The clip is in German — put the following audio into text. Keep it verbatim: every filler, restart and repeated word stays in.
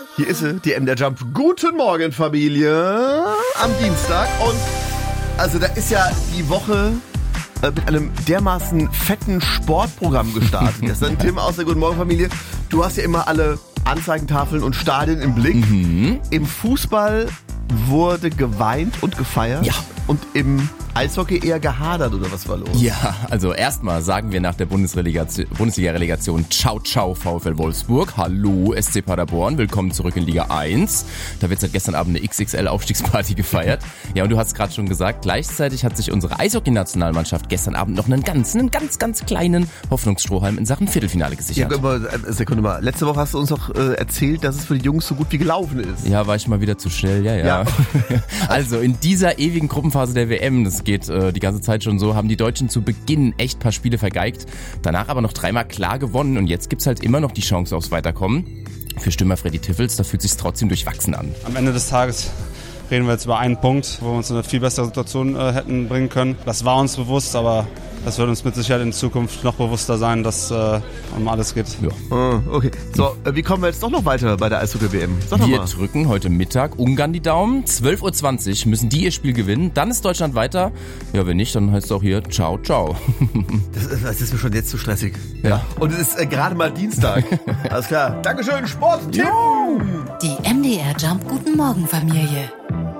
Hier ist sie, die M D R Jump. Guten Morgen, Familie, am Dienstag. Und also da ist ja die Woche äh, mit einem dermaßen fetten Sportprogramm gestartet. Gestern, Tim aus der Guten Morgen, Familie. Du hast ja immer alle Anzeigentafeln und Stadien im Blick. Mhm. Im Fußball wurde geweint und gefeiert. Ja. Und im Eishockey eher gehadert, oder was war los? Ja, also erstmal sagen wir nach der Bundesrelegation, Bundesliga-Relegation Ciao, ciao VfL Wolfsburg. Hallo S C Paderborn, willkommen zurück in Liga eins. Da wird seit gestern Abend eine X X L-Aufstiegsparty gefeiert. Ja, und du hast gerade schon gesagt, gleichzeitig hat sich unsere Eishockey-Nationalmannschaft gestern Abend noch einen ganz, einen ganz, ganz kleinen Hoffnungsstrohhalm in Sachen Viertelfinale gesichert. Ja, aber, äh, Sekunde mal. Letzte Woche hast du uns doch äh, erzählt, dass es für die Jungs so gut wie gelaufen ist. Ja, war ich mal wieder zu schnell, ja, ja. Ja. Also in dieser ewigen Gruppenphase der W M, das geht äh, die ganze Zeit schon so, haben die Deutschen zu Beginn echt paar Spiele vergeigt, danach aber noch dreimal klar gewonnen und jetzt gibt's halt immer noch die Chance aufs Weiterkommen. Für Stürmer Freddy Tiffels, da fühlt sich's trotzdem durchwachsen an. Am Ende des Tages reden wir jetzt über einen Punkt, wo wir uns in eine viel bessere Situation äh, hätten bringen können. Das war uns bewusst, aber das wird uns mit Sicherheit in Zukunft noch bewusster sein, dass äh, um alles geht. Ja. Oh, okay. So, äh, wie kommen wir jetzt doch noch weiter bei der Eishockey-W M? Sag doch Wir mal. drücken heute Mittag Ungarn die Daumen. zwölf Uhr zwanzig müssen die ihr Spiel gewinnen. Dann ist Deutschland weiter. Ja, wenn nicht, dann heißt es auch hier Ciao, ciao. Das, das ist mir schon jetzt zu stressig. Ja. Und es ist äh, gerade mal Dienstag. Alles klar. Dankeschön, Sport, Tim. Die M D R Jump Guten Morgen Familie.